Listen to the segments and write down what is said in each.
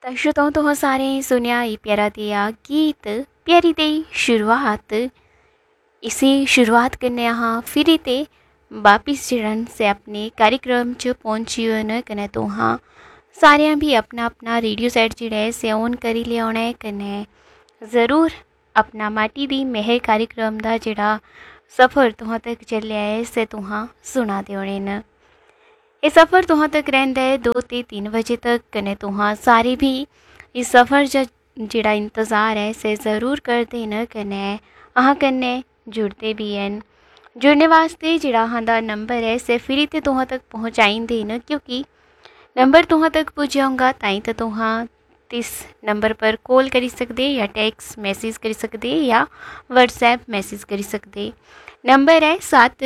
श्रोताओं तुहां सारे सुनिया प्यारा देआ गीत प्यारी दे शुरुआत इसी शुरुआत करने अहाँ फिर ते वापिस जड़न से अपने कार्यक्रम च पहुंची न कने तुहां सारे भी अपना अपना रेडियो सेट जेह्ड़ा से ऑन करी लिया होना है कने ज़रूर अपना माटी दी महर कार्यक्रम दा जेह्ड़ा सफ़र तुहां तक चलिया है से तुहां सुना दे होने न। ये सफ़र तुहां तक रहिंदा है 2 ते 3 बजे तक कने तुहां सारे भी इस सफ़र जेह्ड़ा इंतज़ार है से ज़रूर करदे न कने अहाँ कन्नै जुड़ते भी हैं। जुड़ने वास्ते जेह्ड़ा अहाँ दा नंबर है से फिर ते तुहां तक पहुँचाइंदे न क्योंकि नंबर तुहां तक पुज्जा होगा ताई तो तुहां इस नंबर पर कॉल करी सकदे या टेक्स्ट मैसेज करी सकदे या व्हाट्सएप मैसेज करी सकदे। नंबर है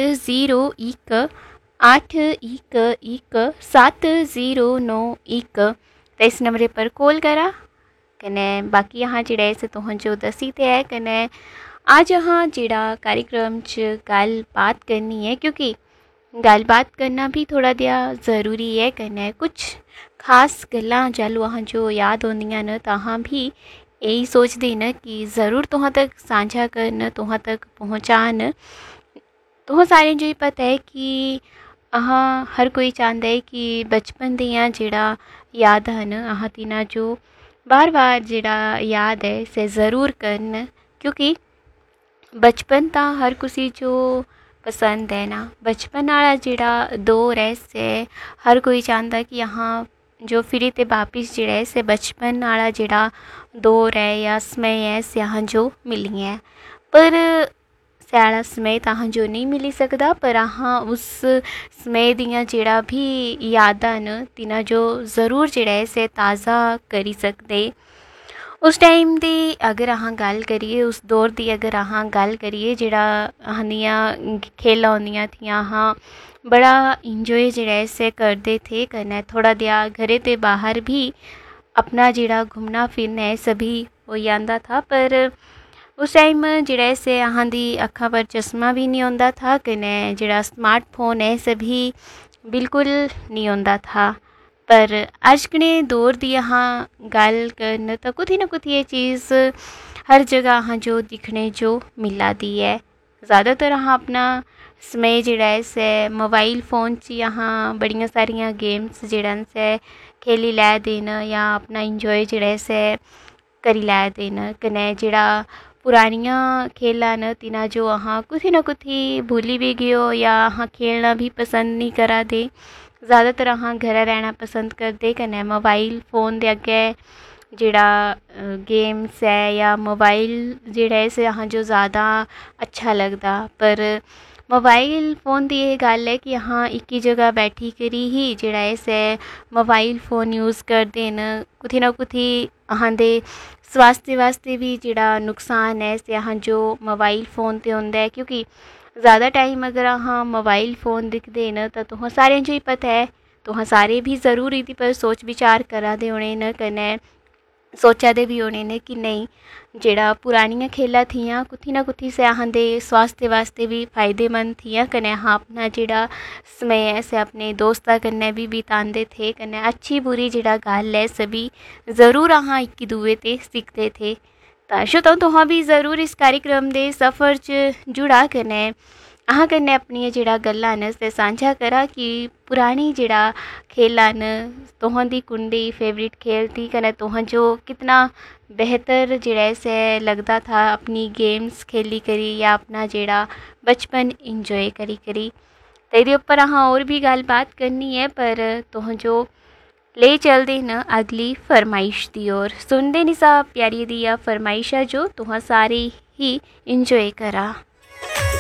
7011717091 तो इस नंबर पर कॉल करा कने बाकी यहाँ जेह्ड़ा से तुहां जो दसी ते है कने आज अहाँ जेह्ड़ा कार्यक्रम च गल बात करनी है क्योंकि गलबात करना भी थोड़ा दिया ज़रूरी है कने कुछ खास गल्लां जैलू अहाँ जो याद होंदियां न तां भी यही सोचदे न कि ज़रूर तुहां तक साझा करन तुहां तक पहुँचान। तुहां सारें जो पता है कि अहाँ हर कोई चाहता है कि बचपन दियां जेह्ड़ा याद हन अहाँ तिना जो बार बार जेह्ड़ा याद है से ज़रूर करन क्योंकि बचपन ता हर किसी जो पसंद है ना। बचपन वाला जेह्ड़ा दौर है से हर कोई चाहता कि यहाँ जो फिर ते वापिस जेह्ड़ा है से बचपन वाला जेह्ड़ा दौर है या समय है से अहाँ जो मिली है पर स्याला समय तो अहाँ जो नहीं मिली सकता पर अहाँ उस समय दियां जेह्ड़ा भी यादां न तिना जो ज़रूर जेह्ड़ा है से ताज़ा करी सकदे। उस टाइम दी अगर अहाँ गल करिए उस दौर दी अगर अहाँ गल करिए जेह्ड़ा अहाँ दियां खेलां होंदियां थियां अहाँ बड़ा इंजॉय जेह्ड़ा है से करदे थे कन्नै थोड़ा दिया घरे ते बाहर भी अपना जेह्ड़ा घूमना फिरना है सभी हो जाता था पर उस टाइम जेह्ड़ा से अहाँ दी अक्खां पर चश्मा भी नहीं होंदा था कन्नै जेह्ड़ा स्मार्टफोन है सभी बिल्कुल नहीं होंदा था पर अज कने दौर दी अहाँ गल करन तो कुछ ना कुछ ये चीज़ हर जगह अहाँ जो दिखने जो मिला दी है। ज़्यादातर अहाँ अपना समय जेह्ड़ा है से मोबाइल फ़ोन च अहाँ बड़ियां सारियां गेम्स जेह्ड़न से खेली लै दे न या अपना इंजॉय जेह्ड़ा है से करी लै दे न कन्नै जेह्ड़ा पुरानियां खेलां न तिना जो अहाँ कुछ ना कुछ भूली भी गयो या अहाँ खेलना भी पसंद नहीं करा दे। ज़्यादातर अहाँ घर रहना पसंद करदे कन्नै मोबाइल फ़ोन दे अग्गे जेह्ड़ा गेम्स है या मोबाइल जेह्ड़ा है से अहाँ जो ज़्यादा अच्छा लगदा पर मोबाइल फ़ोन दी ये गल है कि अहाँ एक ही जगह बैठी करी ही जेह्ड़ा है से मोबाइल फ़ोन यूज़ करदे न कुछ ना कुछ अहाँ दे स्वास्थ्य वास्ते भी जेह्ड़ा नुकसान है से अहाँ जो मोबाइल फ़ोन ते होंदा है क्योंकि ज़्यादा टाइम अगर अहाँ मोबाइल फ़ोन दिखदे न तो तुहां सारें जो ही पता है तुहां सारे भी ज़रूर इहदे पर सोच विचार करा दे होने न कन्नै सोचा दे भी होने ने कि नहीं जेह्ड़ा पुरानियां खेलां थियां कुछ ना कुछ से अहाँ दे स्वास्थ्य वास्ते भी फ़ायदेमंद थियां कन्नै अहाँ अपना जेह्ड़ा समय है से अपने दोस्तां कन्नै भी बितांदे थे कन्नै अच्छी बुरी जेह्ड़ा गल है सभी ज़रूर अहाँ इक दूए ते सिखदे थे। तो श्रोताओ तुहां भी ज़रूर इस कार्यक्रम दे सफ़र च जुड़ा कन्नै अहाँ कन्नै अपनी जेह्ड़ा गल्लां न से सांझा करा कि पुरानी जेह्ड़ा खेलां न तुहां दी कुंडी फेवरेट खेल थी कन्नै तुहां जो कितना बेहतर जेह्ड़ा से लगदा था अपनी गेम्स खेली करी या अपना जेह्ड़ा बचपन इंजॉय करी करी। तो एह्दे उप्पर अहाँ होर भी गल्ल बात करनी है पर तुहां जो ले चलदे न अगली फरमाइश दी ओर सुनदे निसा प्यारी दिया फरमाइशा जो तुहां सारे ही इंजॉय करा।